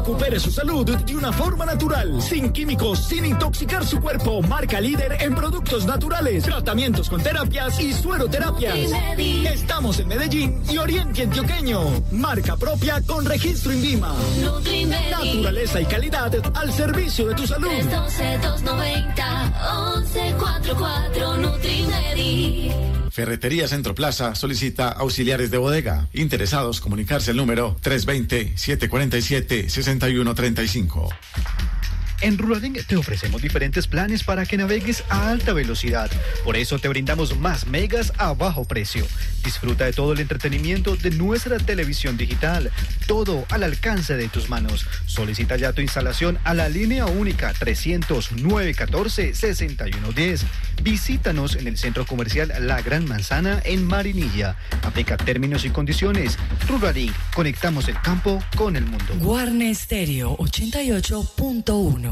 Recupere su salud de una forma natural, sin químicos, sin intoxicar su cuerpo. Marca líder en productos naturales, tratamientos con terapias y sueroterapias. Estamos en Medellín y Oriente Antioqueño. Marca propia con registro INVIMA. Naturaleza y calidad al servicio de tu salud. 312-290-1144 Nutrimedi. Ferretería Centro Plaza solicita auxiliares de bodega. Interesados, comunicarse al número 320-747-6135. En Ruralink te ofrecemos diferentes planes para que navegues a alta velocidad. Por eso te brindamos más megas a bajo precio. Disfruta de todo el entretenimiento de nuestra televisión digital. Todo al alcance de tus manos. Solicita ya tu instalación a la línea única 300-914-6110. Visítanos en el Centro Comercial La Gran Manzana en Marinilla. Aplica términos y condiciones. Ruralink, conectamos el campo con el mundo. Guarne Stereo 88.1.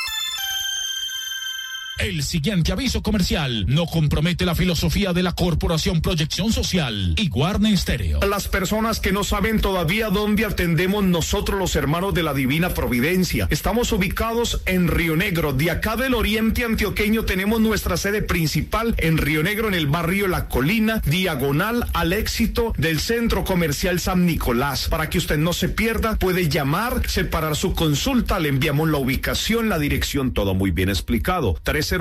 El siguiente aviso comercial no compromete la filosofía de la Corporación Proyección Social y Guarne Stereo. Las personas que no saben todavía dónde atendemos nosotros los hermanos de la Divina Providencia. Estamos ubicados en Río Negro. De acá del Oriente Antioqueño tenemos nuestra sede principal en Río Negro, en el barrio La Colina, diagonal al éxito del Centro Comercial San Nicolás. Para que usted no se pierda, puede llamar, separar su consulta, le enviamos la ubicación, la dirección, todo muy bien explicado.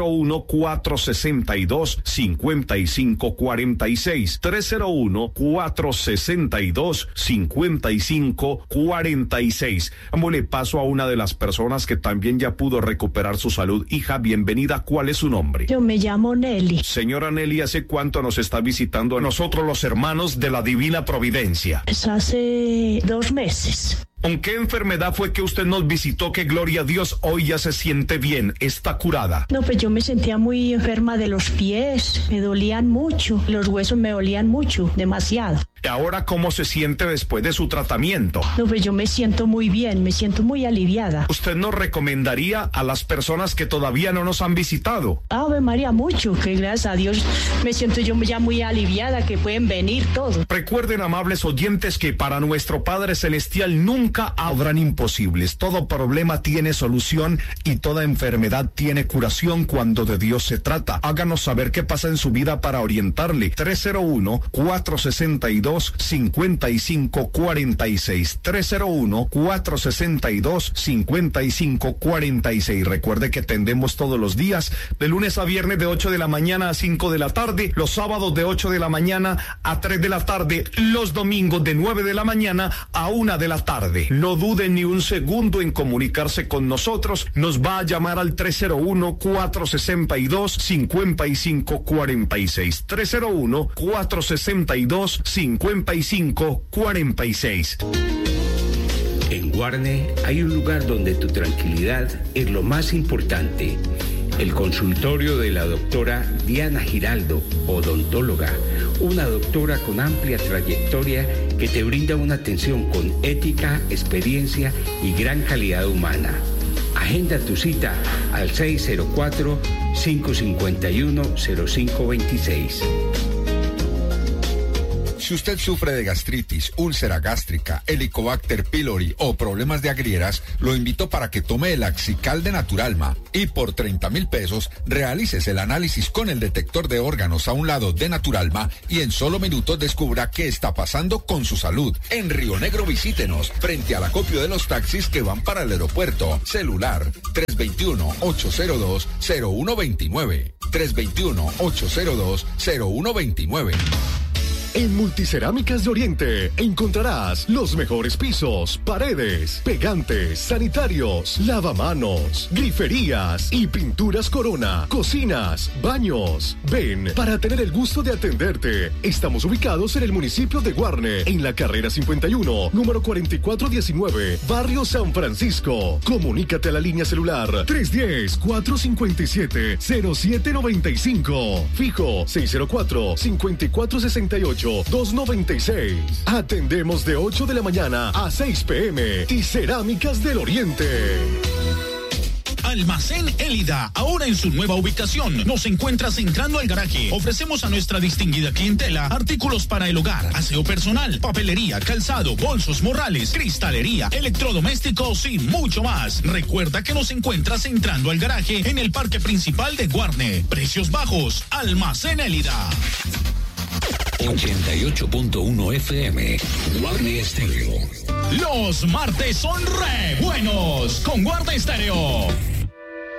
301-462-5546. 301-462-5546. Dámosle paso a una de las personas que también ya pudo recuperar su salud. Hija, bienvenida. ¿Cuál es su nombre? Yo me llamo Nelly. Señora Nelly, ¿hace cuánto nos está visitando a nosotros los hermanos de la Divina Providencia? Es hace 2 meses. ¿Con qué enfermedad fue que usted nos visitó? Que gloria a Dios, hoy ya se siente bien, está curada. No, pues yo me sentía muy enferma de los pies, me dolían mucho, los huesos me dolían mucho, demasiado. ¿Y ahora cómo se siente después de su tratamiento? No, pues yo me siento muy bien, me siento muy aliviada. ¿Usted nos recomendaría a las personas que todavía no nos han visitado? Ave María, mucho, que gracias a Dios me siento yo ya muy aliviada, que pueden venir todos. Recuerden, amables oyentes, que para nuestro Padre Celestial nunca habrán imposibles. Todo problema tiene solución y toda enfermedad tiene curación cuando de Dios se trata. Háganos saber qué pasa en su vida para orientarle. 301-462-5546. 301-462-5546. Recuerde que atendemos todos los días, de lunes a viernes de 8 de la mañana a 5 de la tarde, los sábados de 8 de la mañana a 3 de la tarde, los domingos de 9 de la mañana a 1 de la tarde. No dude ni un segundo en comunicarse con nosotros. Nos va a llamar al 301-462-5546. 301-462-5546. En Guarne hay un lugar donde tu tranquilidad es lo más importante. El consultorio de la doctora Diana Giraldo, odontóloga, una doctora con amplia trayectoria que te brinda una atención con ética, experiencia y gran calidad humana. Agenda tu cita al 604-551-0526. Si usted sufre de gastritis, úlcera gástrica, Helicobacter pylori o problemas de agrieras, lo invito para que tome el Axical de Naturalma y por 30,000 pesos realices el análisis con el detector de órganos a un lado de Naturalma y en solo minutos descubra qué está pasando con su salud. En Río Negro visítenos frente al acopio de los taxis que van para el aeropuerto. Celular 321-802-0129. 321-802-0129. En Multicerámicas de Oriente encontrarás los mejores pisos, paredes, pegantes, sanitarios, lavamanos, griferías y pinturas Corona, cocinas, baños. Ven para tener el gusto de atenderte. Estamos ubicados en el municipio de Guarne, en la carrera 51, número 4419, barrio San Francisco. Comunícate a la línea celular 310-457-0795. Fijo 604-5468. 296. Atendemos de 8 de la mañana a 6 p.m. y Cerámicas del Oriente. Almacén Élida, ahora en su nueva ubicación. Nos encuentras entrando al garaje. Ofrecemos a nuestra distinguida clientela artículos para el hogar, aseo personal, papelería, calzado, bolsos, morrales, cristalería, electrodomésticos y mucho más. Recuerda que nos encuentras entrando al garaje en el parque principal de Guarne. Precios bajos, Almacén Élida. 88.1 FM, Guarne Estéreo. Los martes son re buenos con Guarne Estéreo.